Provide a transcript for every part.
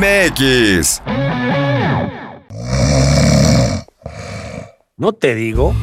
MX. ¿No te digo?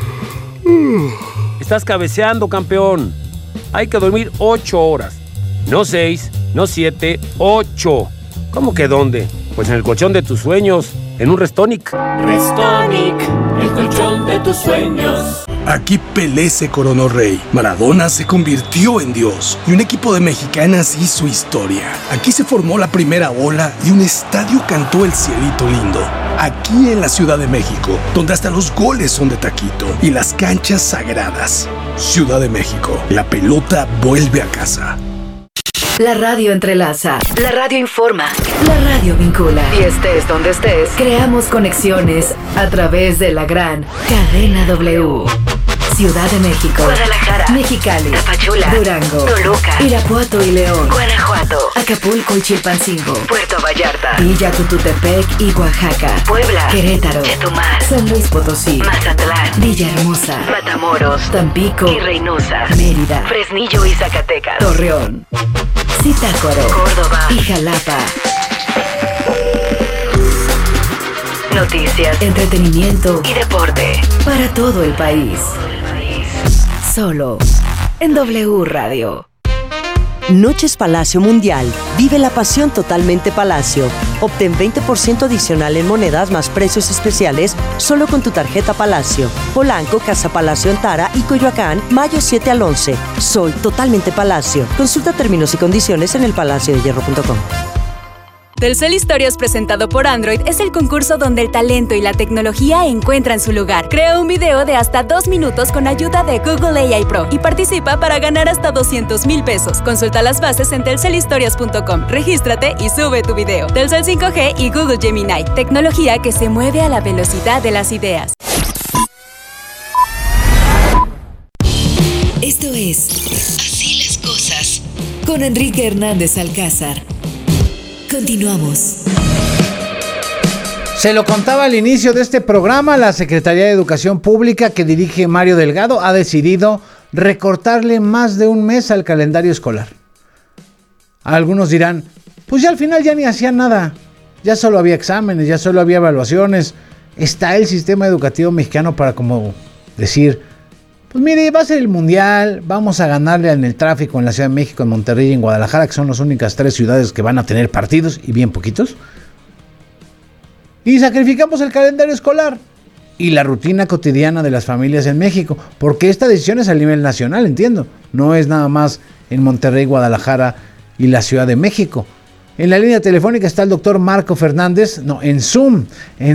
Estás cabeceando, campeón. Hay que dormir 8 horas. No 6, no 7, 8. ¿Cómo que dónde? Pues en el colchón de tus sueños, en un Restonic. Restonic, el colchón de tus sueños. Aquí Pelé se coronó rey, Maradona se convirtió en Dios y un equipo de mexicanas hizo historia. Aquí se formó la primera ola y un estadio cantó el cielito lindo. Aquí en la Ciudad de México, donde hasta los goles son de taquito y las canchas sagradas. Ciudad de México, la pelota vuelve a casa. La radio entrelaza, la radio informa, la radio vincula. Y estés donde estés, creamos conexiones a través de la gran Cadena W. Ciudad de México, Guadalajara, Mexicali, Tapachula, Durango, Toluca, Irapuato y León, Guanajuato, Acapulco y Chilpancingo, Puerto Vallarta, Villa Tututepec y Oaxaca, Puebla, Querétaro, Chetumal, San Luis Potosí, Mazatlán, Villahermosa, Matamoros, Tampico y Reynosa, Mérida, Fresnillo y Zacatecas, Torreón, Zitácuaro, Córdoba y Jalapa. Noticias, entretenimiento y deporte para todo el país. Solo en W Radio. Noches Palacio Mundial. Vive la pasión totalmente Palacio. Obtén 20% adicional en monedas más precios especiales solo con tu tarjeta Palacio. Polanco, Casa Palacio Antara y Coyoacán, mayo 7 al 11. Soy totalmente Palacio. Consulta términos y condiciones en elpalaciodehierro.com. Telcel Historias presentado por Android es el concurso donde el talento y la tecnología encuentran su lugar. Crea un video de hasta 2 minutos con ayuda de Google AI Pro y participa para ganar hasta 200,000 pesos. Consulta las bases en telcelhistorias.com. Regístrate y sube tu video. Telcel 5G y Google Gemini. Tecnología que se mueve a la velocidad de las ideas. Esto es Así las cosas con Enrique Hernández Alcázar. Continuamos. Se lo contaba al inicio de este programa, la Secretaría de Educación Pública que dirige Mario Delgado ha decidido recortarle más de un mes al calendario escolar. Algunos dirán, pues ya al final ya ni hacían nada, ya solo había exámenes, ya solo había evaluaciones. Está el sistema educativo mexicano para como decir, pues mire, va a ser el mundial, vamos a ganarle en el tráfico en la Ciudad de México, en Monterrey y en Guadalajara, que son las únicas 3 ciudades que van a tener partidos y bien poquitos. Y sacrificamos el calendario escolar y la rutina cotidiana de las familias en México, porque esta decisión es a nivel nacional, entiendo. No es nada más en Monterrey, Guadalajara y la Ciudad de México. En la línea telefónica está el doctor Marco Fernández, no, en Zoom,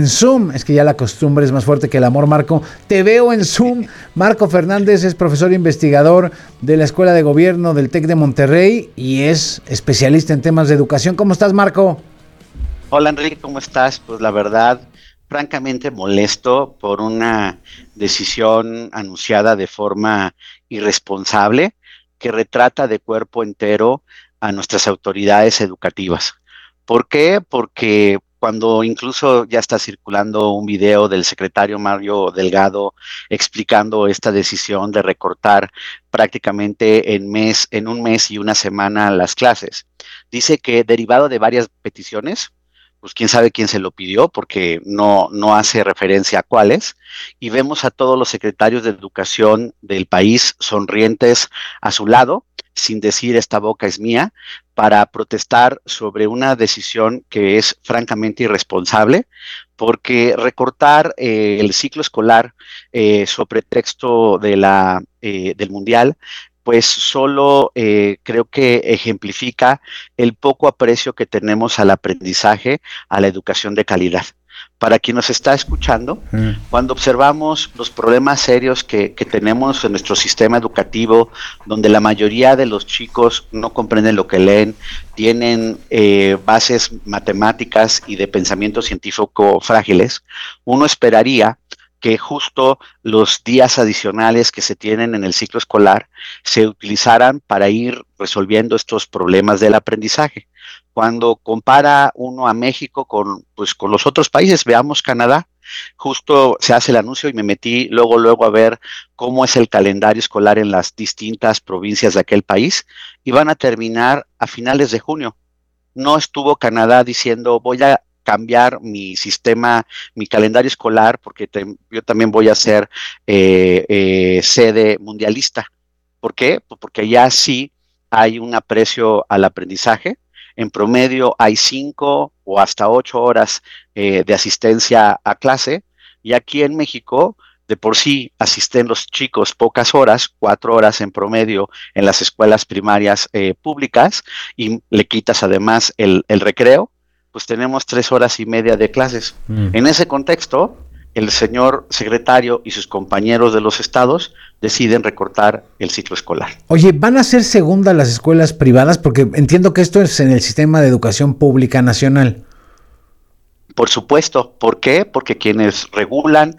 es que ya la costumbre es más fuerte que el amor, Marco, te veo en Zoom. Marco Fernández es profesor investigador de la Escuela de Gobierno del TEC de Monterrey y es especialista en temas de educación. ¿Cómo estás, Marco? Hola, Enrique, ¿cómo estás? Pues la verdad, francamente molesto por una decisión anunciada de forma irresponsable que retrata de cuerpo entero a nuestras autoridades educativas. ¿Por qué? Porque cuando incluso ya está circulando un video del secretario Mario Delgado explicando esta decisión de recortar prácticamente en un mes y una semana las clases. Dice que derivado de varias peticiones, pues quién sabe quién se lo pidió, porque no hace referencia a cuáles, y vemos a todos los secretarios de educación del país sonrientes a su lado, sin decir esta boca es mía, para protestar sobre una decisión que es francamente irresponsable, porque recortar el ciclo escolar sobre pretexto del Mundial, pues solo creo que ejemplifica el poco aprecio que tenemos al aprendizaje, a la educación de calidad. Para quien nos está escuchando, cuando observamos los problemas serios que tenemos en nuestro sistema educativo, donde la mayoría de los chicos no comprenden lo que leen, tienen bases matemáticas y de pensamiento científico frágiles, uno esperaría que justo los días adicionales que se tienen en el ciclo escolar se utilizaran para ir resolviendo estos problemas del aprendizaje. Cuando compara uno a México con los otros países, veamos Canadá, justo se hace el anuncio y me metí luego a ver cómo es el calendario escolar en las distintas provincias de aquel país y van a terminar a finales de junio. No estuvo Canadá diciendo voy a cambiar mi sistema, mi calendario escolar, porque yo también voy a ser sede mundialista. ¿Por qué? Pues porque ya sí hay un aprecio al aprendizaje. En promedio hay 5 o hasta 8 horas de asistencia a clase, y aquí en México de por sí asisten los chicos pocas horas, 4 horas en promedio en las escuelas primarias públicas, y le quitas además el recreo, pues tenemos 3 horas y media de clases. En ese contexto, el señor secretario y sus compañeros de los estados deciden recortar el ciclo escolar. Oye, ¿van a ser segundas las escuelas privadas? Porque entiendo que esto es en el sistema de educación pública nacional. Por supuesto. ¿Por qué? Porque quienes regulan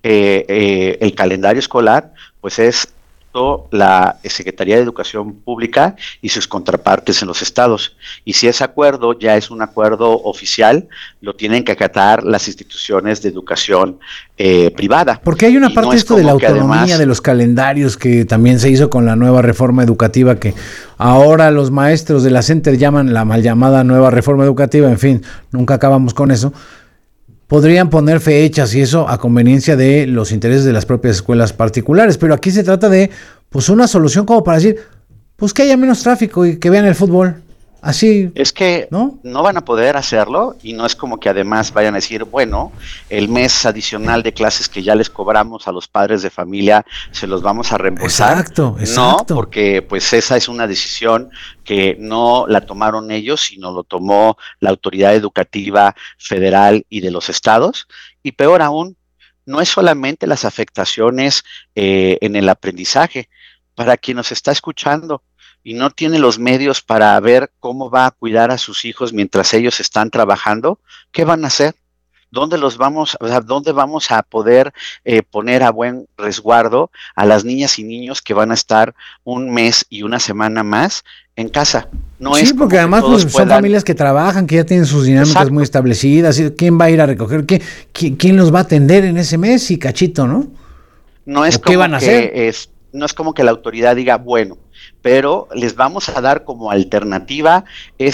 el calendario escolar, pues es la Secretaría de Educación Pública y sus contrapartes en los estados. Y si ese acuerdo ya es un acuerdo oficial, lo tienen que acatar las instituciones de educación privada. Porque hay una parte de esto de la autonomía además, de los calendarios que también se hizo con la nueva reforma educativa, que ahora los maestros de la CENTER llaman la mal llamada nueva reforma educativa. En fin, nunca acabamos con eso. Podrían poner fechas y eso a conveniencia de los intereses de las propias escuelas particulares, pero aquí se trata de pues una solución como para decir, pues que haya menos tráfico y que vean el fútbol. Así. Es que no van a poder hacerlo, y no es como que además vayan a decir, bueno, el mes adicional de clases que ya les cobramos a los padres de familia se los vamos a reembolsar. Exacto. No, porque pues esa es una decisión que no la tomaron ellos, sino lo tomó la autoridad educativa federal y de los estados. Y peor aún, no es solamente las afectaciones en el aprendizaje. Para quien nos está escuchando y no tiene los medios para ver cómo va a cuidar a sus hijos mientras ellos están trabajando, ¿qué van a hacer? ¿Dónde vamos a poder poner a buen resguardo a las niñas y niños que van a estar un mes y una semana más en casa? No sí, es porque además pues, son familias que trabajan, que ya tienen sus dinámicas Exacto. muy establecidas. ¿Quién va a ir a recoger? ¿Quién los va a atender en ese mes? Y cachito, ¿no? No es como ¿qué van a hacer? No es como que la autoridad diga, bueno, pero les vamos a dar como alternativa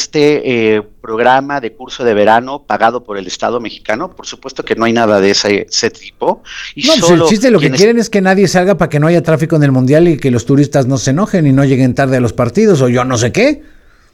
este programa de curso de verano pagado por el Estado mexicano. Por supuesto que no hay nada de ese tipo. Y no, pues el chiste lo que quieren es que nadie salga para que no haya tráfico en el Mundial y que los turistas no se enojen y no lleguen tarde a los partidos o yo no sé qué.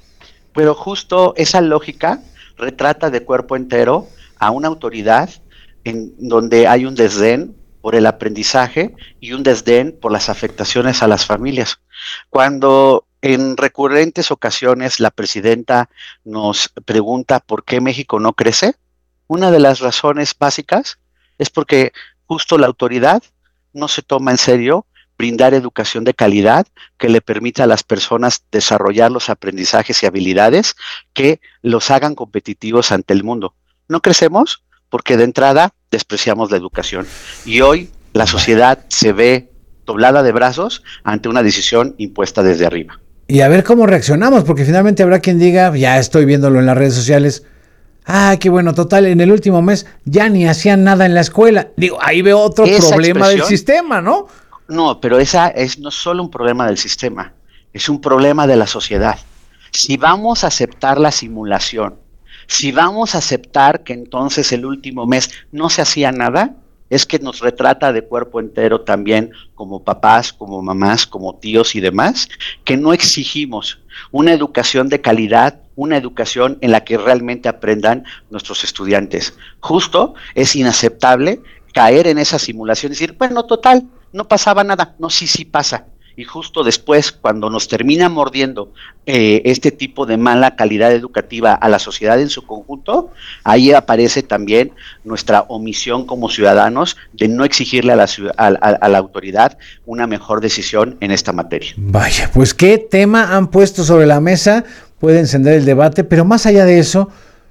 Pero justo esa lógica retrata de cuerpo entero a una autoridad en donde hay un desdén por el aprendizaje y un desdén por las afectaciones a las familias. Cuando en recurrentes ocasiones la presidenta nos pregunta por qué México no crece, una de las razones básicas es porque justo la autoridad no se toma en serio brindar educación de calidad que le permita a las personas desarrollar los aprendizajes y habilidades que los hagan competitivos ante el mundo. No crecemos porque de entrada despreciamos la educación, y hoy la sociedad se ve doblada de brazos ante una decisión impuesta desde arriba. Y a ver cómo reaccionamos, porque finalmente habrá quien diga, ya estoy viéndolo en las redes sociales, qué bueno, total, en el último mes ya ni hacían nada en la escuela. Digo, ahí veo otro problema del sistema, ¿no? No, pero esa es no solo un problema del sistema, es un problema de la sociedad. Si vamos a aceptar la simulación, si vamos a aceptar que entonces el último mes no se hacía nada, es que nos retrata de cuerpo entero también como papás, como mamás, como tíos y demás, que no exigimos una educación de calidad, una educación en la que realmente aprendan nuestros estudiantes. Justo es inaceptable caer en esa simulación y decir, bueno, total, no pasaba nada. No, sí pasa. Y justo después, cuando nos termina mordiendo este tipo de mala calidad educativa a la sociedad en su conjunto, ahí aparece también nuestra omisión como ciudadanos de no exigirle a la autoridad una mejor decisión en esta materia. Vaya, pues qué tema han puesto sobre la mesa, puede encender el debate, pero más allá de eso,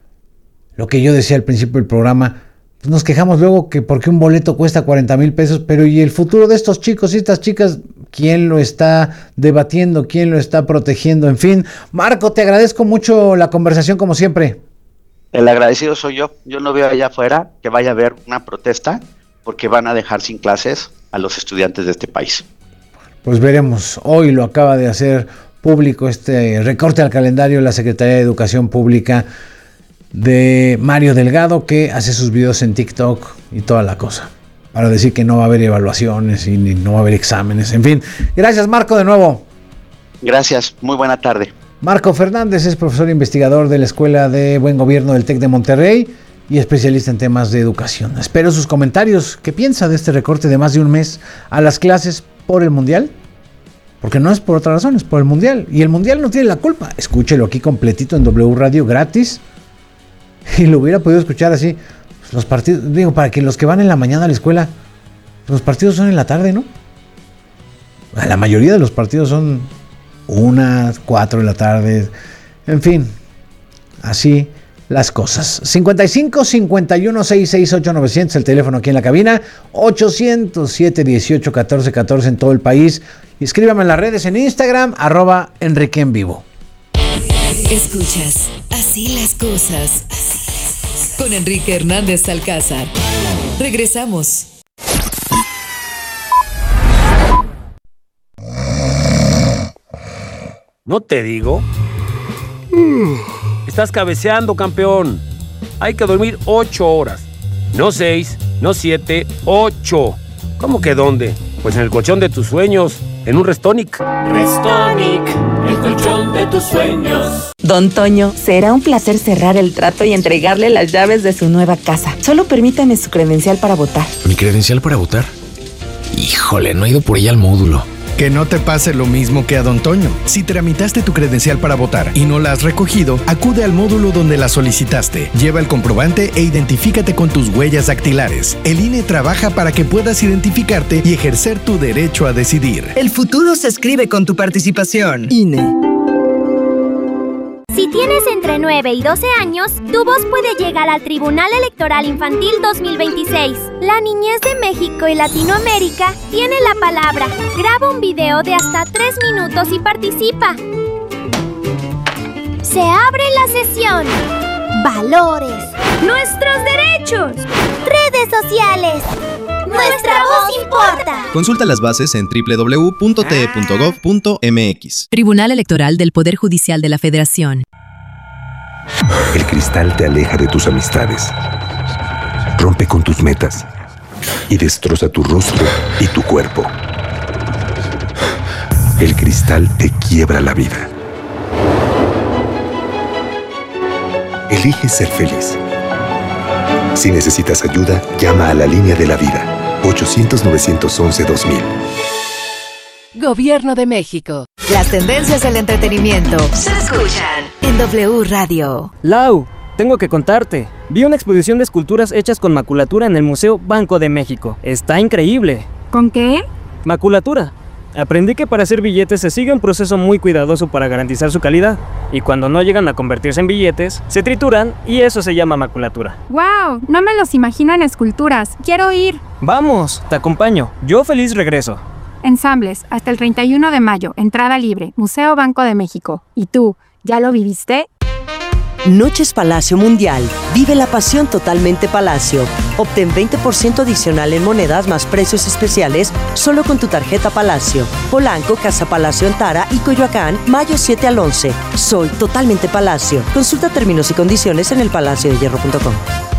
lo que yo decía al principio del programa, pues nos quejamos luego que porque un boleto cuesta 40,000 pesos, pero ¿y el futuro de estos chicos y estas chicas? ¿Quién lo está debatiendo? ¿Quién lo está protegiendo? En fin, Marco, te agradezco mucho la conversación como siempre. El agradecido soy yo. Yo no veo allá afuera que vaya a haber una protesta porque van a dejar sin clases a los estudiantes de este país. Pues veremos. Hoy lo acaba de hacer público este recorte al calendario de la Secretaría de Educación Pública de Mario Delgado, que hace sus videos en TikTok y toda la cosa, para decir que no va a haber evaluaciones y no va a haber exámenes. En fin, gracias Marco de nuevo. Gracias, muy buena tarde. Marco Fernández es profesor investigador de la Escuela de Buen Gobierno del TEC de Monterrey y especialista en temas de educación. Espero sus comentarios. ¿Qué piensa de este recorte de más de un mes a las clases por el Mundial? Porque no es por otra razón, es por el Mundial. Y el Mundial no tiene la culpa. Escúchelo aquí completito en W Radio gratis. Y lo hubiera podido escuchar así. Los partidos, digo, para que los que van en la mañana a la escuela, los partidos son en la tarde, ¿no? La mayoría de los partidos son 1, 4 de la tarde. En fin, así las cosas. 55 51 668 900, el teléfono aquí en la cabina. 800 718 1414 en todo el país. Y escríbame en las redes, en Instagram, @Enrique en Vivo. Escuchas Así las cosas con Enrique Hernández Alcázar. Regresamos. ¿No te digo? Estás cabeceando, campeón. Hay que dormir 8 horas. No 6, no 7, 8. ¿Cómo que dónde? Pues en el colchón de tus sueños, en un Restonic. Restonic, el colchón de tus sueños. Don Toño, será un placer cerrar el trato y entregarle las llaves de su nueva casa. Solo permítame su credencial para votar. ¿Mi credencial para votar? Híjole, no he ido por ella al módulo. Que no te pase lo mismo que a Don Toño. Si tramitaste tu credencial para votar y no la has recogido, acude al módulo donde la solicitaste. Lleva el comprobante e identifícate con tus huellas dactilares. El INE trabaja para que puedas identificarte y ejercer tu derecho a decidir. El futuro se escribe con tu participación. INE. Si tienes entre 9 y 12 años, tu voz puede llegar al Tribunal Electoral Infantil 2026. La niñez de México y Latinoamérica tiene la palabra. Graba un video de hasta 3 minutos y participa. Se abre la sesión. Valores. Nuestros derechos. Redes sociales. Nuestra voz importa. Consulta las bases en www.te.gov.mx. Tribunal Electoral del Poder Judicial de la Federación. El cristal te aleja de tus amistades, rompe con tus metas y destroza tu rostro y tu cuerpo. El cristal te quiebra la vida. Elige ser feliz. Si necesitas ayuda, llama a la línea de la vida. 800-911-2000. Gobierno de México. Las tendencias del entretenimiento se escuchan en W Radio. Lau, tengo que contarte. Vi una exposición de esculturas hechas con maculatura en el Museo Banco de México. Está increíble. ¿Con qué? Maculatura. Aprendí que para hacer billetes se sigue un proceso muy cuidadoso para garantizar su calidad. Y cuando no llegan a convertirse en billetes, se trituran y eso se llama maculatura. ¡Wow! No me los imagino en esculturas. ¡Quiero ir! Vamos, te acompaño. Yo feliz regreso. Ensambles, hasta el 31 de mayo, entrada libre, Museo Banco de México. ¿Y tú, ya lo viviste? Noches Palacio Mundial. Vive la pasión totalmente Palacio. Obtén 20% adicional en monedas más precios especiales solo con tu tarjeta Palacio. Polanco, Casa Palacio Antara y Coyoacán, mayo 7 al 11. Soy totalmente Palacio. Consulta términos y condiciones en elpalaciodehierro.com.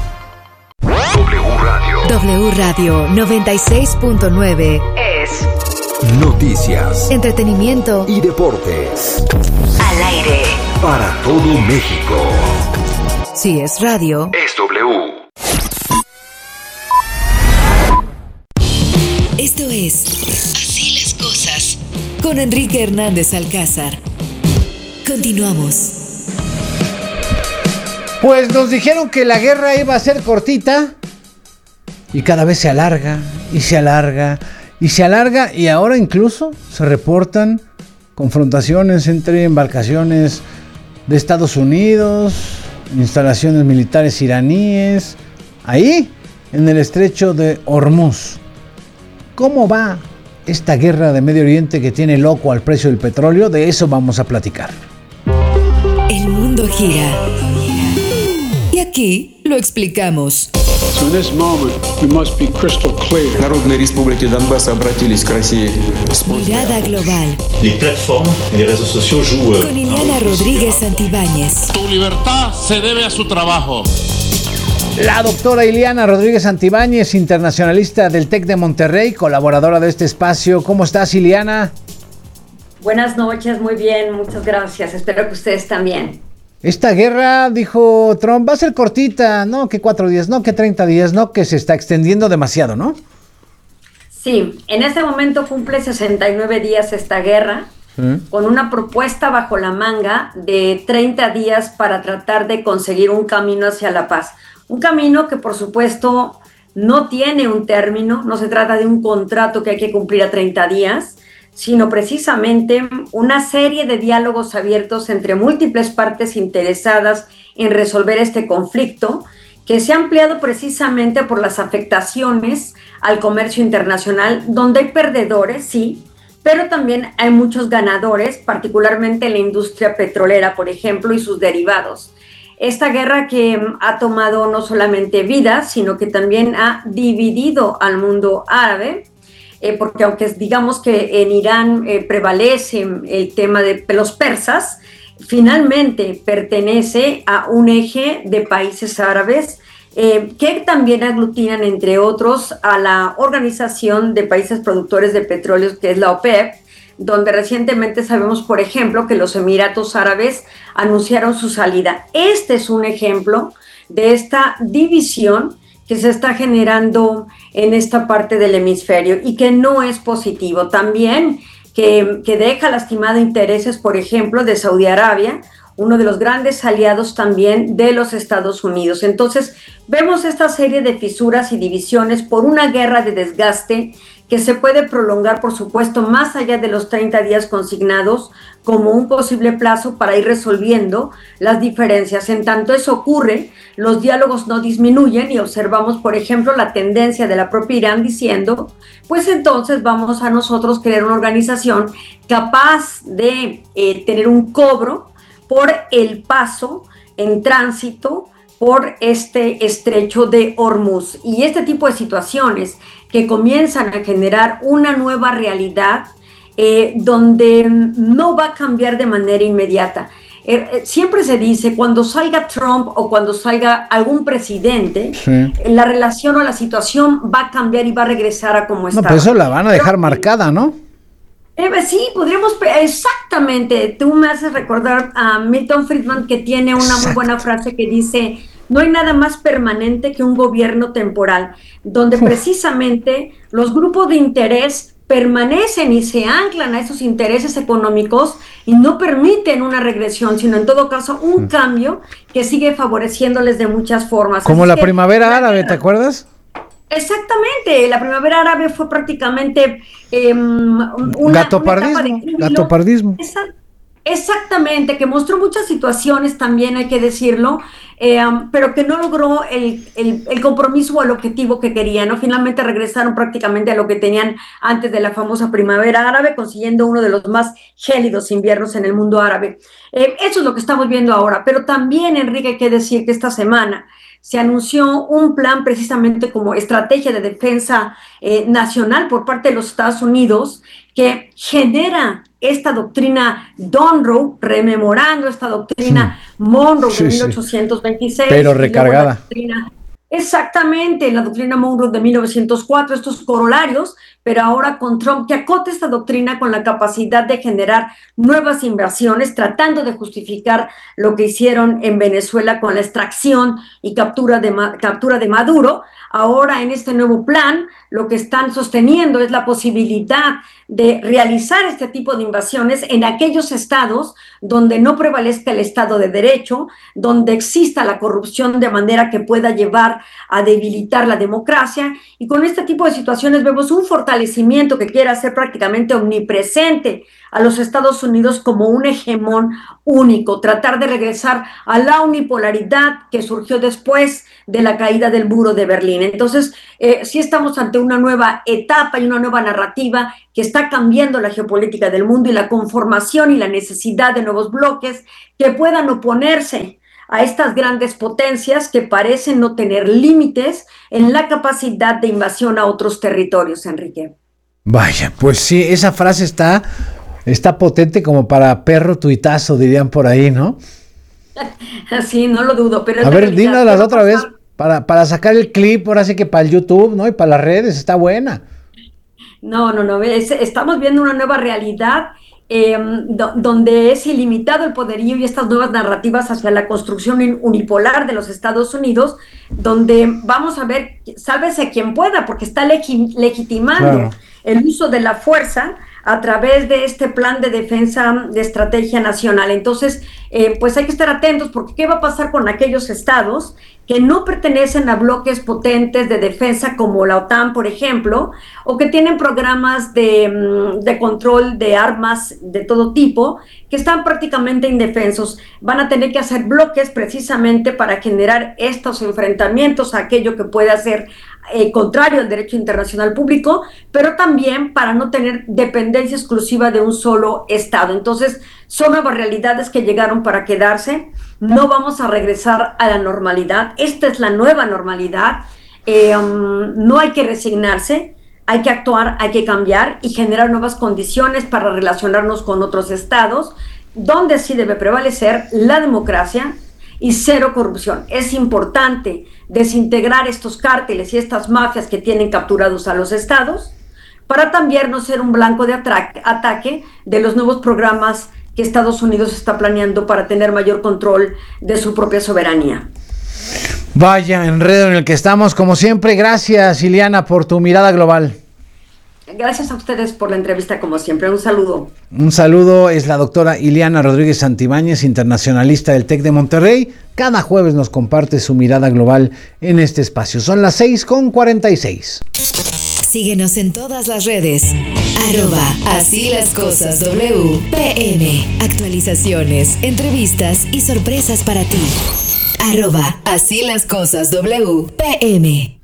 W Radio 96.9 es noticias, entretenimiento y deportes. Al aire. Para todo México. Si es radio, es W. Esto es Así las cosas con Enrique Hernández Alcázar. Continuamos. Pues nos dijeron que la guerra iba a ser cortita y cada vez se alarga y se alarga y se alarga, y ahora incluso se reportan confrontaciones entre embarcaciones de Estados Unidos, instalaciones militares iraníes, ahí en el estrecho de Hormuz. ¿Cómo va esta guerra de Medio Oriente que tiene loco al precio del petróleo? De eso vamos a platicar. El mundo gira. Y aquí lo explicamos. So in this moment, we must be crystal clear. Народные республики Донбасса обратились к России. Mirada global. Les plateformes et les réseaux sociaux jouent. Con Ileana Rodríguez Santibáñez. Tu libertad se debe a su trabajo. La doctora Ileana Rodríguez Santibáñez, internacionalista del TEC de Monterrey, colaboradora de este espacio. ¿Cómo estás, Ileana? Buenas noches, muy bien, muchas gracias. Espero que ustedes también. Esta guerra, dijo Trump, va a ser cortita, no que 4 días, no que 30 días, no que se está extendiendo demasiado, ¿no? Sí, en este momento cumple 69 días esta guerra, con una propuesta bajo la manga de 30 días para tratar de conseguir un camino hacia la paz. Un camino que, por supuesto, no tiene un término, no se trata de un contrato que hay que cumplir a 30 días, sino precisamente una serie de diálogos abiertos entre múltiples partes interesadas en resolver este conflicto, que se ha ampliado precisamente por las afectaciones al comercio internacional, donde hay perdedores, sí, pero también hay muchos ganadores, particularmente en la industria petrolera, por ejemplo, y sus derivados. Esta guerra que ha tomado no solamente vidas, sino que también ha dividido al mundo árabe, porque aunque digamos que en Irán prevalece el tema de los persas, finalmente pertenece a un eje de países árabes que también aglutinan, entre otros, a la Organización de Países Productores de Petróleo, que es la OPEP, donde recientemente sabemos, por ejemplo, que los Emiratos Árabes anunciaron su salida. Este es un ejemplo de esta división que se está generando en esta parte del hemisferio y que no es positivo. También que deja lastimado intereses, por ejemplo, de Saudi Arabia, uno de los grandes aliados también de los Estados Unidos. Entonces, vemos esta serie de fisuras y divisiones por una guerra de desgaste que se puede prolongar, por supuesto, más allá de los 30 días consignados como un posible plazo para ir resolviendo las diferencias. En tanto eso ocurre, los diálogos no disminuyen y observamos, por ejemplo, la tendencia de la propia Irán diciendo, pues entonces vamos a nosotros crear una organización capaz de tener un cobro por el paso en tránsito por este estrecho de Hormuz. Y este tipo de situaciones que comienzan a generar una nueva realidad donde no va a cambiar de manera inmediata. Siempre se dice, cuando salga Trump o cuando salga algún presidente, la relación o la situación va a cambiar y va a regresar a como estaba. No, pero eso la van a dejar marcada, ¿no? Sí, podríamos, exactamente. Tú me haces recordar a Milton Friedman, que tiene una muy buena frase que dice: no hay nada más permanente que un gobierno temporal, donde precisamente los grupos de interés permanecen y se anclan a esos intereses económicos y no permiten una regresión, sino en todo caso un cambio que sigue favoreciéndoles de muchas formas. Como la primavera árabe, ¿te acuerdas? Exactamente, la primavera árabe fue prácticamente gatopardismo. Exactamente, que mostró muchas situaciones también, hay que decirlo, pero que no logró el compromiso o el objetivo que querían, ¿no? Finalmente regresaron prácticamente a lo que tenían antes de la famosa primavera árabe, consiguiendo uno de los más gélidos inviernos en el mundo árabe. Eso es lo que estamos viendo ahora, pero también, Enrique, hay que decir que esta semana se anunció un plan precisamente como estrategia de defensa nacional por parte de los Estados Unidos que genera esta doctrina Monroe, rememorando esta doctrina Monroe de 1826. Pero recargada. Exactamente, la doctrina Monroe de 1904, estos corolarios, pero ahora con Trump, que acota esta doctrina con la capacidad de generar nuevas inversiones, tratando de justificar lo que hicieron en Venezuela con la extracción y captura de Maduro. Ahora en este nuevo plan lo que están sosteniendo es la posibilidad de realizar este tipo de invasiones en aquellos estados donde no prevalezca el Estado de Derecho, donde exista la corrupción de manera que pueda llevar a debilitar la democracia, y con este tipo de situaciones vemos un fortalecimiento que quiere hacer prácticamente omnipresente a los Estados Unidos como un hegemón único, tratar de regresar a la unipolaridad que surgió después de la caída del muro de Berlín. Entonces, sí estamos ante una nueva etapa y una nueva narrativa que está cambiando la geopolítica del mundo y la conformación y la necesidad de nuevos bloques que puedan oponerse a estas grandes potencias que parecen no tener límites en la capacidad de invasión a otros territorios, Enrique. Vaya, pues sí, esa frase está potente como para perro tuitazo, dirían por ahí, ¿no? Sí, no lo dudo, pero... A ver, dínoslas otra vez para sacar el clip, ahora sí que para el YouTube, ¿no? Y para las redes, está buena. No, estamos viendo una nueva realidad donde es ilimitado el poderío y estas nuevas narrativas hacia la construcción unipolar de los Estados Unidos, donde vamos a ver, sálvese quien pueda, porque está legitimando el uso de la fuerza a través de este plan de defensa de estrategia nacional. Entonces, pues hay que estar atentos, porque ¿qué va a pasar con aquellos estados que no pertenecen a bloques potentes de defensa como la OTAN, por ejemplo, o que tienen programas de control de armas de todo tipo, que están prácticamente indefensos? Van a tener que hacer bloques precisamente para generar estos enfrentamientos a aquello que pueda ser contrario al derecho internacional público, pero también para no tener dependencia exclusiva de un solo estado. Entonces, son nuevas realidades que llegaron para quedarse. No vamos a regresar a la normalidad. Esta es la nueva normalidad. No hay que resignarse, hay que actuar, hay que cambiar y generar nuevas condiciones para relacionarnos con otros estados, donde sí debe prevalecer la democracia y cero corrupción. Es importante desintegrar estos cárteles y estas mafias que tienen capturados a los estados, para también no ser un blanco de ataque de los nuevos programas que Estados Unidos está planeando para tener mayor control de su propia soberanía. Vaya enredo en el que estamos, como siempre. Gracias, Ileana, por tu mirada global. Gracias a ustedes por la entrevista, como siempre. Un saludo. Un saludo, es la doctora Ileana Rodríguez Santibáñez, internacionalista del TEC de Monterrey. Cada jueves nos comparte su mirada global en este espacio. Son las 6:46. Síguenos en todas las redes. @Así las cosas WPM. Actualizaciones, entrevistas y sorpresas para ti. @Así las cosas WPM.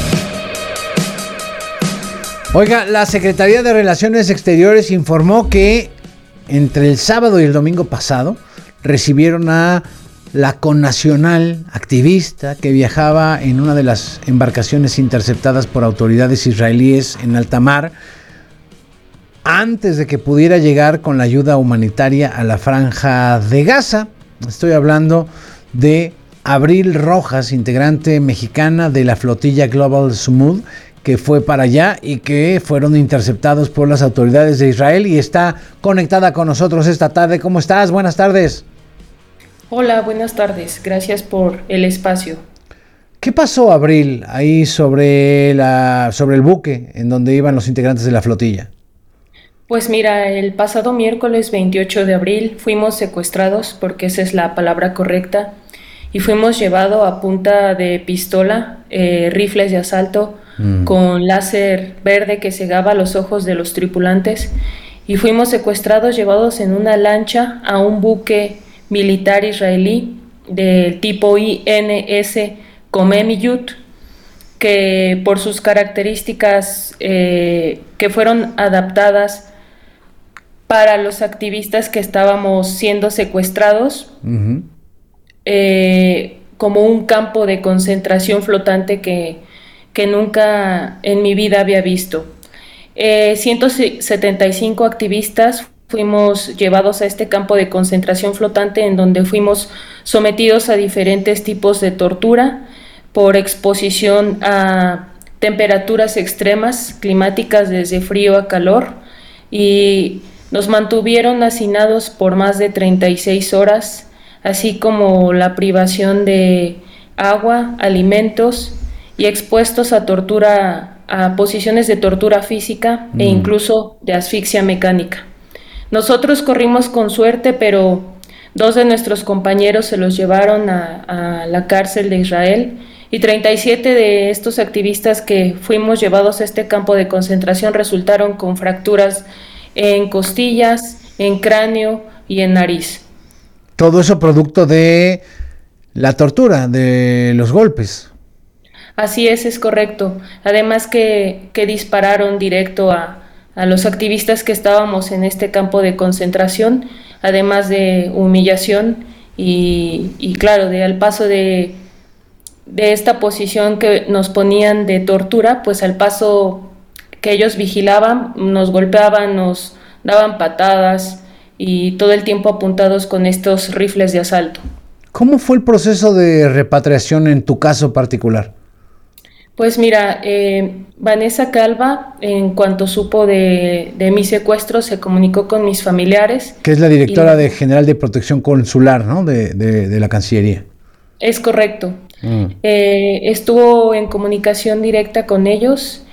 Oiga, la Secretaría de Relaciones Exteriores informó que entre el sábado y el domingo pasado recibieron a la connacional activista que viajaba en una de las embarcaciones interceptadas por autoridades israelíes en alta mar antes de que pudiera llegar con la ayuda humanitaria a la Franja de Gaza. Estoy hablando de Abril Rojas, integrante mexicana de la flotilla Global Smooth, que fue para allá y que fueron interceptados por las autoridades de Israel y está conectada con nosotros esta tarde. ¿Cómo estás? Buenas tardes. Hola, buenas tardes. Gracias por el espacio. ¿Qué pasó, Abril, ahí sobre el buque en donde iban los integrantes de la flotilla? Pues mira, el pasado miércoles 28 de abril fuimos secuestrados, porque esa es la palabra correcta, y fuimos llevados a punta de pistola, rifles de asalto, con láser verde que cegaba los ojos de los tripulantes, y fuimos secuestrados, llevados en una lancha a un buque militar israelí del tipo INS Komemiyut, que por sus características que fueron adaptadas para los activistas que estábamos siendo secuestrados, como un campo de concentración flotante que nunca en mi vida había visto. 175 activistas fuimos llevados a este campo de concentración flotante, en donde fuimos sometidos a diferentes tipos de tortura por exposición a temperaturas extremas climáticas, desde frío a calor, y nos mantuvieron hacinados por más de 36 horas, así como la privación de agua, alimentos, y expuestos a tortura, a posiciones de tortura física e incluso de asfixia mecánica. Nosotros corrimos con suerte, pero 2 de nuestros compañeros se los llevaron a la cárcel de Israel, y 37 de estos activistas que fuimos llevados a este campo de concentración resultaron con fracturas en costillas, en cráneo y en nariz. Todo eso producto de la tortura, de los golpes. Así es correcto. Además que dispararon directo a los activistas que estábamos en este campo de concentración, además de humillación y claro, al paso de esta posición que nos ponían de tortura, pues al paso que ellos vigilaban, nos golpeaban, nos daban patadas y todo el tiempo apuntados con estos rifles de asalto. ¿Cómo fue el proceso de repatriación en tu caso particular? Pues mira, Vanessa Calva, en cuanto supo de mi secuestro, se comunicó con mis familiares. Que es la directora general de Protección Consular, ¿no? De la Cancillería. Es correcto. Estuvo en comunicación directa con ellos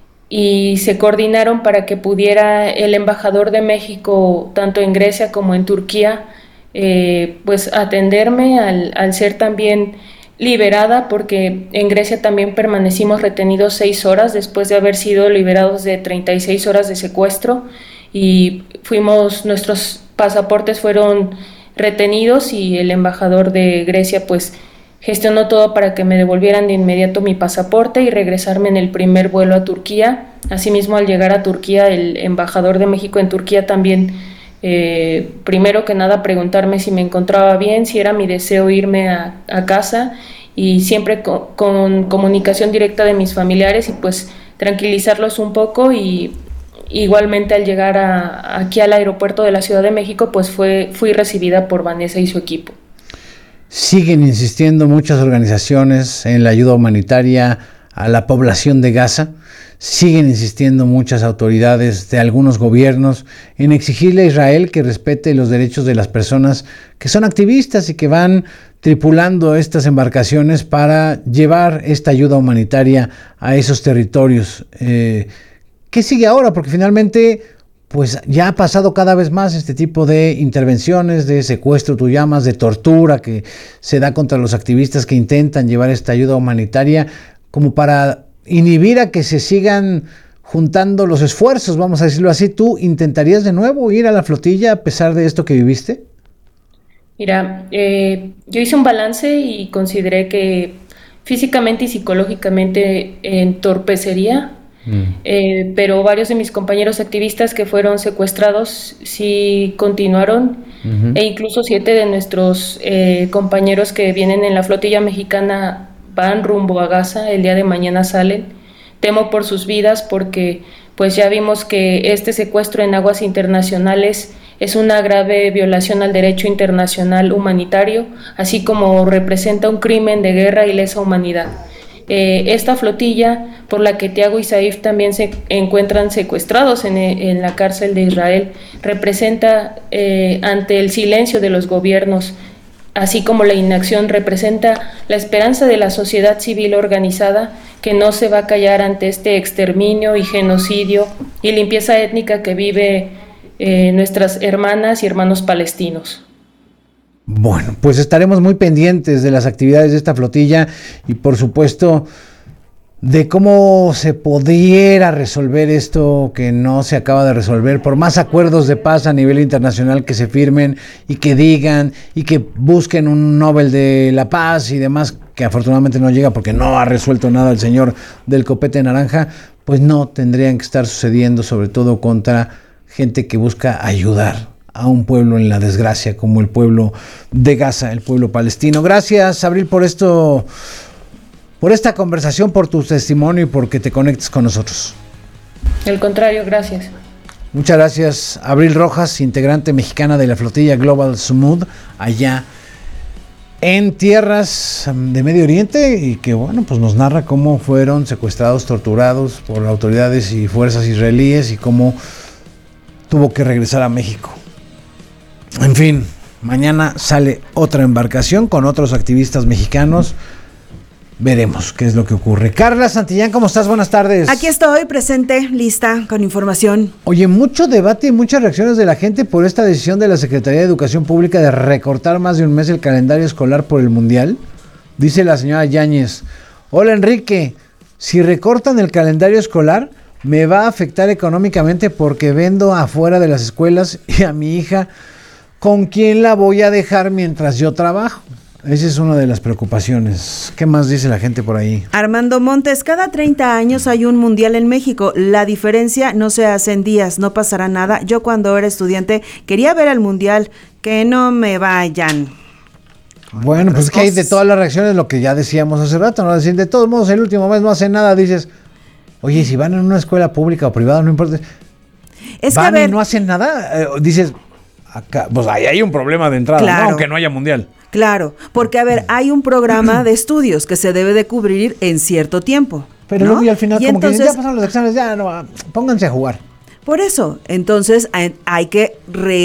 y se coordinaron para que pudiera el embajador de México, tanto en Grecia como en Turquía, pues atenderme al ser también liberada, porque en Grecia también permanecimos retenidos 6 horas después de haber sido liberados de 36 horas de secuestro, y nuestros pasaportes fueron retenidos y el embajador de Grecia pues gestionó todo para que me devolvieran de inmediato mi pasaporte y regresarme en el primer vuelo a Turquía. Asimismo, al llegar a Turquía, el embajador de México en Turquía también primero que nada preguntarme si me encontraba bien, si era mi deseo irme a casa, y siempre con comunicación directa de mis familiares, y pues tranquilizarlos un poco. Y igualmente al llegar aquí al aeropuerto de la Ciudad de México, pues fui recibida por Vanessa y su equipo. Siguen insistiendo muchas organizaciones en la ayuda humanitaria a la población de Gaza. Siguen insistiendo muchas autoridades de algunos gobiernos en exigirle a Israel que respete los derechos de las personas que son activistas y que van tripulando estas embarcaciones para llevar esta ayuda humanitaria a esos territorios. ¿Qué sigue ahora? Porque finalmente pues ya ha pasado cada vez más este tipo de intervenciones, de secuestro, tú llamas, de tortura que se da contra los activistas que intentan llevar esta ayuda humanitaria, como para inhibir a que se sigan juntando los esfuerzos, vamos a decirlo así. ¿Tú intentarías de nuevo ir a la flotilla a pesar de esto que viviste? Mira, yo hice un balance y consideré que físicamente y psicológicamente entorpecería, pero varios de mis compañeros activistas que fueron secuestrados sí continuaron, e incluso 7 de nuestros compañeros que vienen en la flotilla mexicana van rumbo a Gaza. El día de mañana salen. Temo por sus vidas porque pues ya vimos que este secuestro en aguas internacionales es una grave violación al derecho internacional humanitario, así como representa un crimen de guerra y lesa humanidad. Esta flotilla por la que Tiago y Saif también se encuentran secuestrados en la cárcel de Israel representa, ante el silencio de los gobiernos, así como la inacción, representa la esperanza de la sociedad civil organizada que no se va a callar ante este exterminio y genocidio y limpieza étnica que vive nuestras hermanas y hermanos palestinos. Bueno, pues estaremos muy pendientes de las actividades de esta flotilla y por supuesto de cómo se pudiera resolver esto que no se acaba de resolver, por más acuerdos de paz a nivel internacional que se firmen y que digan y que busquen un Nobel de la Paz y demás, que afortunadamente no llega porque no ha resuelto nada el señor del copete naranja, pues no tendrían que estar sucediendo, sobre todo contra gente que busca ayudar a un pueblo en la desgracia como el pueblo de Gaza, el pueblo palestino. Gracias, Abril, por esto, por esta conversación, por tu testimonio y porque te conectes con nosotros. Al contrario, gracias. Muchas gracias, Abril Rojas, integrante mexicana de la flotilla Global Smooth, allá en tierras de Medio Oriente, y que bueno, pues nos narra cómo fueron secuestrados, torturados por autoridades y fuerzas israelíes y cómo tuvo que regresar a México. En fin, mañana sale otra embarcación con otros activistas mexicanos. Veremos qué es lo que ocurre. Carla Santillán, ¿cómo estás? Buenas tardes. Aquí estoy, presente, lista, con información. Oye, mucho debate y muchas reacciones de la gente por esta decisión de la Secretaría de Educación Pública de recortar más de un mes el calendario escolar por el Mundial. Dice la señora Yáñez: hola Enrique, si recortan el calendario escolar, me va a afectar económicamente porque vendo afuera de las escuelas y a mi hija, ¿con quién la voy a dejar mientras yo trabajo? Esa es una de las preocupaciones. ¿Qué más dice la gente por ahí? Armando Montes: cada 30 años hay un mundial en México. La diferencia no se hace en días, no pasará nada. Yo cuando era estudiante quería ver el mundial, que no me vayan. Bueno, pues es que hay de todas las reacciones lo que ya decíamos hace rato, ¿no? Decir, de todos modos, el último mes no hacen nada, dices, oye, si van en una escuela pública o privada, no importa. Es van que, y no hacen nada, dices, acá, pues ahí hay un problema de entrada, claro, ¿no? Aunque no haya mundial. Claro, porque a ver, hay un programa de estudios que se debe de cubrir en cierto tiempo. Pero ¿no? Luego y al final, y como entonces, que ya pasaron los exámenes, ya no, pónganse a jugar. Por eso, entonces hay que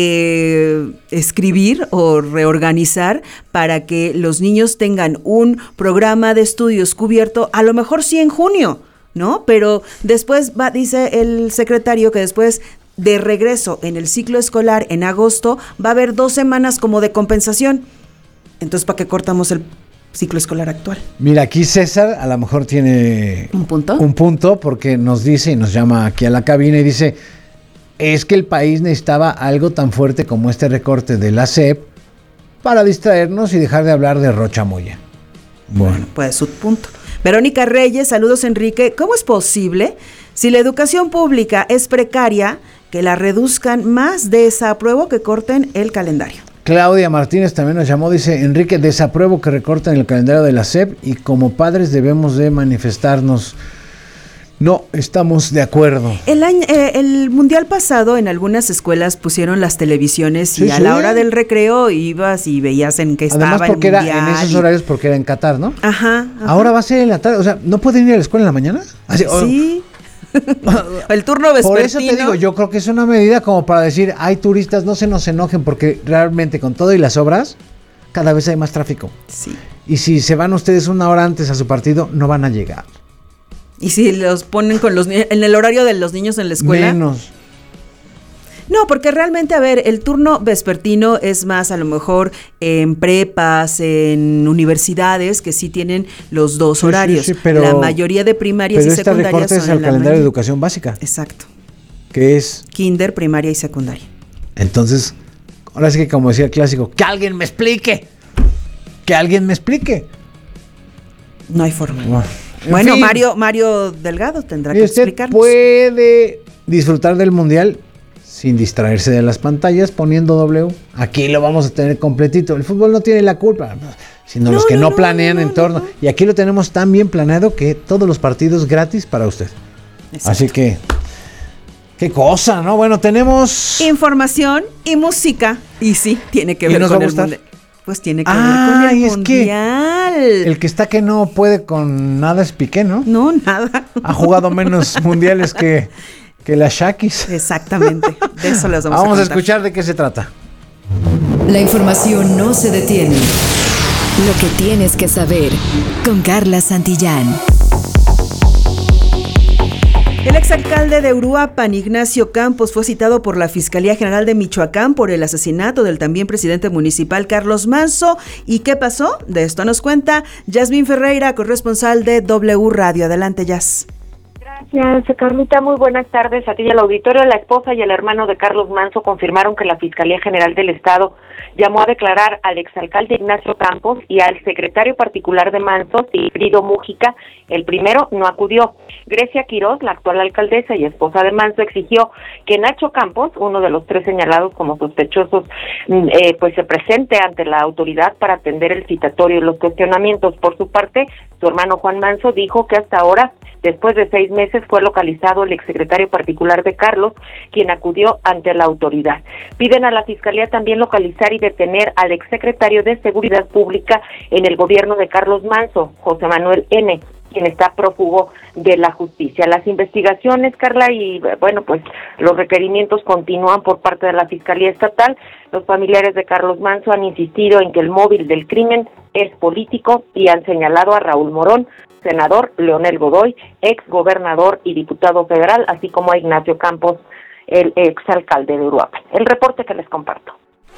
reescribir o reorganizar para que los niños tengan un programa de estudios cubierto, a lo mejor sí en junio, ¿no? Pero después dice el secretario que después de regreso en el ciclo escolar en agosto va a haber 2 semanas como de compensación. Entonces, ¿para qué cortamos el ciclo escolar actual? Mira, aquí César a lo mejor tiene un punto porque nos dice y nos llama aquí a la cabina y dice, es que el país necesitaba algo tan fuerte como este recorte de la SEP para distraernos y dejar de hablar de Rocha Moya. Bueno, pues su punto. Verónica Reyes, saludos Enrique. ¿Cómo es posible, si la educación pública es precaria, que la reduzcan más? Desapruebo que corten el calendario. Claudia Martínez también nos llamó, dice, Enrique, desapruebo que recorten el calendario de la SEP y como padres debemos de manifestarnos. No, estamos de acuerdo. El mundial pasado en algunas escuelas pusieron las televisiones y a la hora del recreo ibas y veías en qué estaba además porque el mundial. Era en esos horarios porque era en Qatar, ¿no? Ajá. Ahora va a ser en la tarde, o sea, ¿no pueden ir a la escuela en la mañana? Así, sí. El turno vespertino. Por eso te digo, yo creo que es una medida como para decir, hay turistas, no se nos enojen porque realmente con todo y las obras, cada vez hay más tráfico. Sí. Y si se van ustedes 1 hora antes a su partido, no van a llegar. ¿Y si los ponen en el horario de los niños en la escuela? Menos. No, porque realmente, a ver, el turno vespertino es más a lo mejor en prepas, en universidades que sí tienen los 2 horarios. Sí, pero la mayoría de primarias y secundarias son recorte es al calendario de educación básica. Exacto. Que es kinder, primaria y secundaria. Entonces, ahora sí que como decía el clásico, que alguien me explique. Que alguien me explique. No hay forma. Bueno, Mario Delgado tendrá que explicarnos. Puede disfrutar del mundial sin distraerse de las pantallas poniendo W. Aquí lo vamos a tener completito. El fútbol no tiene la culpa, sino los que no planean en torno. Y aquí lo tenemos tan bien planeado que todos los partidos gratis para usted. Exacto. Así que, qué cosa, ¿no? Bueno, tenemos información y música. Y sí, tiene que ver con el mundial. Pues tiene que ver con el mundial. El que está que no puede con nada es Piqué, ¿no? No, nada. Ha jugado menos mundiales que la Shakis. Exactamente. De eso les vamos a contar. Vamos a escuchar de qué se trata. La información no se detiene. Lo que tienes que saber con Carla Santillán. El exalcalde de Uruapan, Ignacio Campos, fue citado por la Fiscalía General de Michoacán por el asesinato del también presidente municipal Carlos Manso. ¿Y qué pasó? De esto nos cuenta Yasmín Ferreira, corresponsal de W Radio. Adelante, Yas. Gracias, Carlita. Muy buenas tardes a ti y al auditorio. La esposa y el hermano de Carlos Manso confirmaron que la Fiscalía General del Estado llamó a declarar al exalcalde Ignacio Campos y al secretario particular de Manso, Sigfrido Mújica. El primero no acudió. Grecia Quiroz, la actual alcaldesa y esposa de Manso, exigió que Nacho Campos, uno de los 3 señalados como sospechosos, pues se presente ante la autoridad para atender el citatorio y los cuestionamientos. Por su parte, su hermano Juan Manso dijo que hasta ahora, después de 6 meses, fue localizado el exsecretario particular de Carlos, quien acudió ante la autoridad. Piden a la Fiscalía también localizar y detener al exsecretario de Seguridad Pública en el gobierno de Carlos Manso, José Manuel N., quien está prófugo de la justicia. Las investigaciones, Carla, y bueno, pues los requerimientos continúan por parte de la Fiscalía Estatal. Los familiares de Carlos Manso han insistido en que el móvil del crimen es político y han señalado a Raúl Morón, senador Leonel Godoy, ex gobernador y diputado federal, así como a Ignacio Campos, el exalcalde de Uruapan. El reporte que les comparto.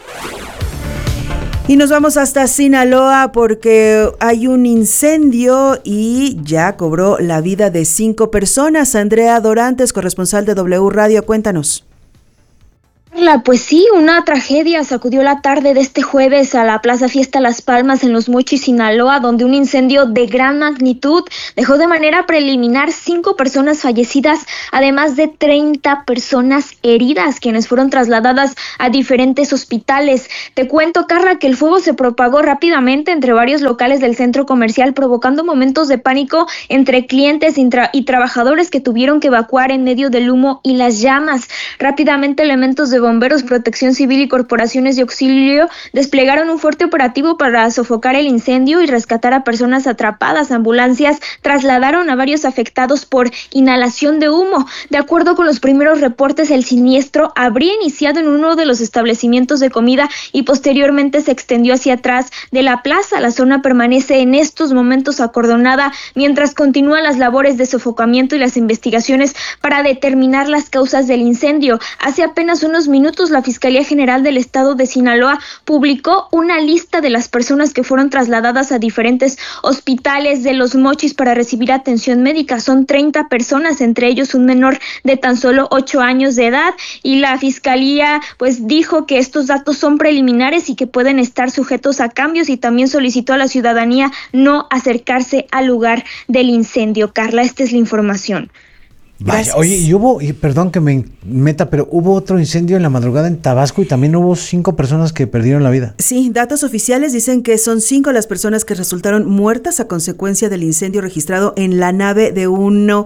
Y nos vamos hasta Sinaloa porque hay un incendio y ya cobró la vida de 5 personas. Andrea Dorantes, corresponsal de W Radio, cuéntanos. Pues sí, una tragedia sacudió la tarde de este jueves a la Plaza Fiesta Las Palmas en Los Mochis, Sinaloa, donde un incendio de gran magnitud dejó de manera preliminar 5 personas fallecidas, además de 30 personas heridas, quienes fueron trasladadas a diferentes hospitales. Te cuento, Carla, que el fuego se propagó rápidamente entre varios locales del centro comercial, provocando momentos de pánico entre clientes y trabajadores que tuvieron que evacuar en medio del humo y las llamas. Rápidamente elementos de bomberos, protección civil y corporaciones de auxilio desplegaron un fuerte operativo para sofocar el incendio y rescatar a personas atrapadas. Ambulancias trasladaron a varios afectados por inhalación de humo. De acuerdo con los primeros reportes, el siniestro habría iniciado en uno de los establecimientos de comida y posteriormente se extendió hacia atrás de la plaza. La zona permanece en estos momentos acordonada mientras continúan las labores de sofocamiento y las investigaciones para determinar las causas del incendio. Hace apenas unos minutos, la Fiscalía General del Estado de Sinaloa publicó una lista de las personas que fueron trasladadas a diferentes hospitales de Los Mochis para recibir atención médica. Son 30 personas, entre ellos un menor de tan solo 8 años de edad, y la Fiscalía pues dijo que estos datos son preliminares y que pueden estar sujetos a cambios, y también solicitó a la ciudadanía no acercarse al lugar del incendio. Carla, esta es la información. Vaya, oye, y perdón que me meta, pero hubo otro incendio en la madrugada en Tabasco y también hubo 5 personas que perdieron la vida. Sí, datos oficiales dicen que son 5 las personas que resultaron muertas a consecuencia del incendio registrado en la nave de uno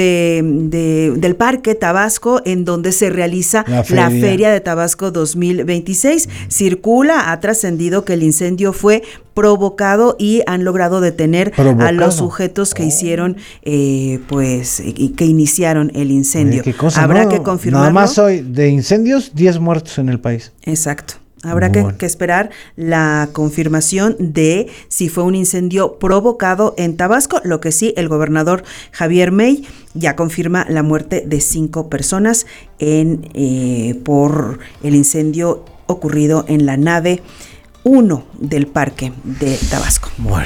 del Parque Tabasco, en donde se realiza la Feria de Tabasco 2026. Ha trascendido que el incendio fue provocado y han logrado detener a los sujetos que hicieron, y que iniciaron el incendio. ¿Qué cosa? Habrá que confirmarlo. Nada más hoy de incendios, 10 muertos en el país. Exacto. Habrá que esperar la confirmación de si fue un incendio provocado en Tabasco. Lo que sí, el gobernador Javier May ya confirma la muerte de 5 personas por el incendio ocurrido en la nave 1 del Parque de Tabasco. Bueno.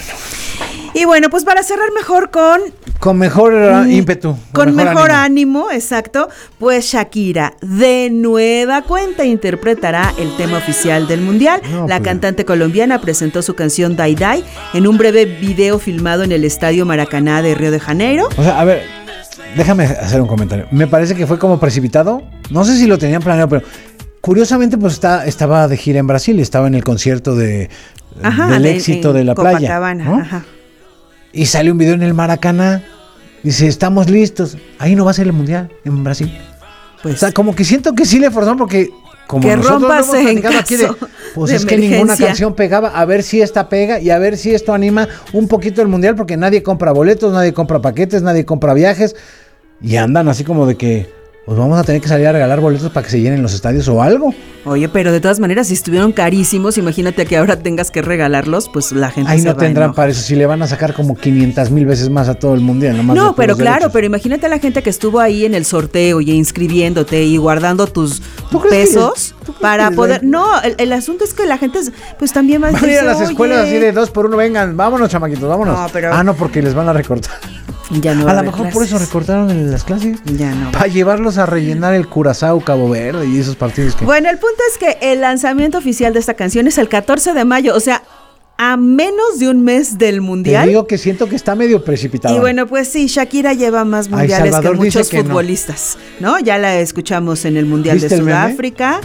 Y bueno, pues para cerrar mejor con mejor ímpetu. Con mejor ánimo, exacto, pues Shakira de nueva cuenta interpretará el tema oficial del Mundial. La cantante colombiana presentó su canción Dai Dai en un breve video filmado en el Estadio Maracaná de Río de Janeiro. O sea, a ver, déjame hacer un comentario. Me parece que fue como precipitado. No sé si lo tenían planeado, pero curiosamente pues estaba de gira en Brasil y estaba en el concierto del éxito de la playa, ¿no? Ajá. Y sale un video en el Maracaná, dice, estamos listos. Ahí no va a ser el Mundial, en Brasil. Pues, o sea, como que siento que sí le forzaron porque como que nosotros rompas en caso aquí pues de es que ninguna canción pegaba, a ver si esta pega y a ver si esto anima un poquito el Mundial, porque nadie compra boletos, nadie compra paquetes, nadie compra viajes y andan así como de que pues vamos a tener que salir a regalar boletos para que se llenen los estadios o algo. Oye, pero de todas maneras, si estuvieron carísimos, imagínate que ahora tengas que regalarlos, pues la gente ahí se no va tendrán para eso, si le van a sacar como 500,000 veces más a todo el mundial. Nomás no, pero claro, derechos. Pero imagínate a la gente que estuvo ahí en el sorteo y inscribiéndote y guardando tus pesos para poder... No, el asunto es que la gente pues también va a ir a las escuelas así de 2 por 1, vengan, vámonos chamaquitos, vámonos. No, pero... no, porque les van a recortar. Ya no a lo mejor clases. Por eso recortaron en las clases. Ya no. Para llevarlos a rellenar el Curazao, Cabo Verde y esos partidos que... Bueno, el punto es que el lanzamiento oficial de esta canción es el 14 de mayo, o sea, a menos de un mes del Mundial. Te digo que siento que está medio precipitado. Y bueno, pues sí, Shakira lleva más mundiales que muchos futbolistas, ¿no? Ya la escuchamos en el Mundial de Sudáfrica.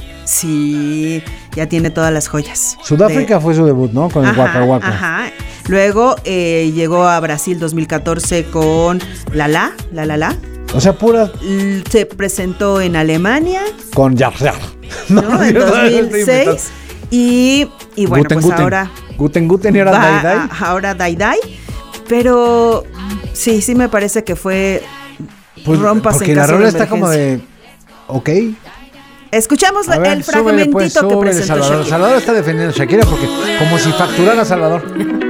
Sí, ya tiene todas las joyas. Sudáfrica fue su debut, ¿no? Con el Waka Waka. Ajá. Luego llegó a Brasil 2014 con La. O sea, pura. Se presentó en Alemania. Con ¿no? En 2006. Y bueno, Guten, pues Guten. Ahora. Guten y ahora Dai Dai. Ahora Dai Dai. Pero sí me parece que fue pues, rompas en caso de emergencia. Porque la rola está como de. Ok. Escuchamos ver, el fragmentito que presentó Salvador. Shakira. Salvador está defendiendo a Shakira porque como si facturara a Salvador.